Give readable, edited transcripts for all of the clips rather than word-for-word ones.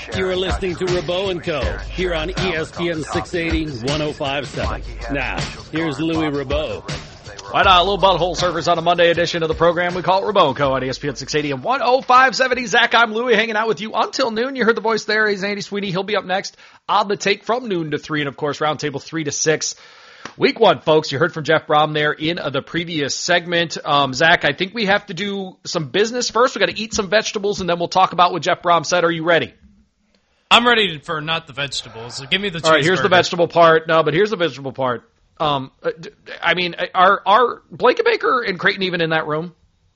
You are listening to Rabo and Co. here on ESPN 680 105.7. Now, here's Louis Rabo. Why not? A little butthole surfers on a Monday edition of the program. We call it Rabo and Co. on ESPN 680 and 105.7. Zach, I'm Louis, hanging out with you until noon. You heard the voice there. He's Andy Sweeney. He'll be up next on the take from noon to 3, and of course, roundtable 3 to 6. Week 1, folks. You heard from Jeff Brom there in the previous segment. Zach, I think we have to do some business first. We got to eat some vegetables, and then we'll talk about what Jeff Brom said. Are you ready? I'm ready for not the vegetables. So give me the cheeseburger. All right, here's the vegetable part. No, but here's the vegetable part. I mean, are Blake Baker and Creighton even in that room?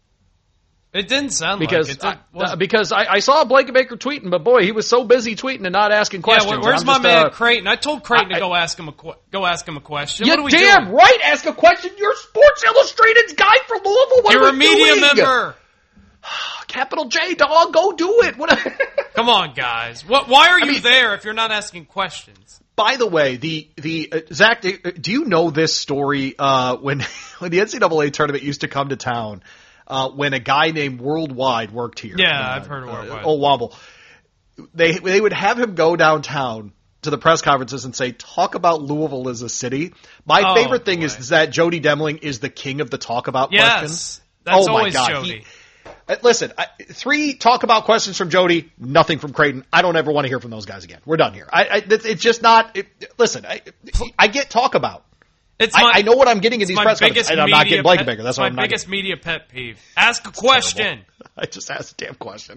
It didn't sound because like it. Because I saw Blake Baker tweeting, but boy, he was so busy tweeting and not asking questions. Yeah, where's my man Creighton? I told Creighton to go ask him a question. You what are we damn doing? right, ask a question. You're Sports Illustrated's guy for Louisville. What You're are a we media doing? member. Capital J, dog. Go do it. Come on, guys. Why are you there if you're not asking questions? By the way, Zach, do you know this story? When the NCAA tournament used to come to town, when a guy named Worldwide worked here. Yeah, I've heard of Worldwide. Wobble. They would have him go downtown to the press conferences and say, talk about Louisville as a city. My favorite thing is that Jody Demling is the king of the talk about questions. That's always Jody. Listen, 3 talk about questions from Jody, nothing from Creighton. I don't ever want to hear from those guys again. We're done here. It's just not. Listen, I get talk about. I know what I'm getting in these press conferences. I'm not getting Blake Baker. That's my biggest media pet peeve. Ask a question. I just asked a damn question.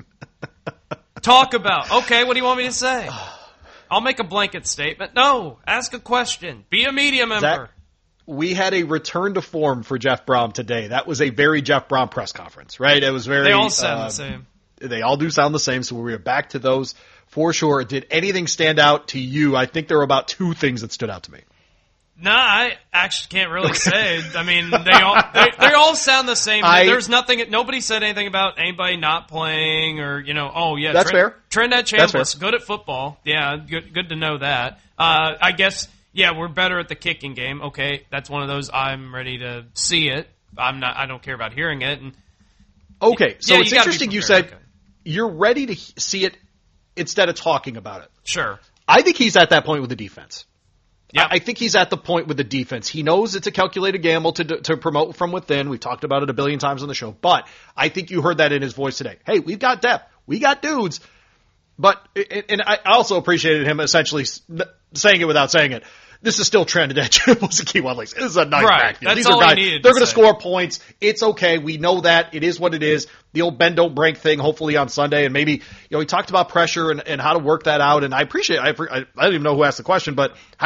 Talk about. Okay, what do you want me to say? I'll make a blanket statement. No, ask a question. Be a media member. Zach, we had a return to form for Jeff Brom today. That was a very Jeff Brom press conference, right? It was very. They all sound the same. They all do sound the same, so we are back to those for sure. Did anything stand out to you? I think there were about 2 things that stood out to me. No, I actually can't really say. I mean, they all sound the same. There's nothing. Nobody said anything about anybody not playing or That's fair. Trinidad Chambliss, good at football. Yeah, good to know that. I guess. Yeah, we're better at the kicking game. Okay, that's one of those. I'm ready to see it. I don't care about hearing it. And okay, so it's interesting you said okay. You're ready to see it instead of talking about it. Sure. I think he's at that point with the defense. Yeah, I think he's at the point with the defense. He knows it's a calculated gamble to promote from within. We've talked about it a billion times on the show, but I think you heard that in his voice today. Hey, we've got depth. We got dudes. But, and I also appreciated him essentially saying it without saying it. This is still Trinidad Chambliss and Keywan Lakes. This is a nice backfield. That's These all are guys. They're going to score points. It's okay. We know that. It is what it is. The old bend don't break thing, hopefully on Sunday. And maybe, he talked about pressure and how to work that out. And I appreciate it. I don't even know who asked the question, but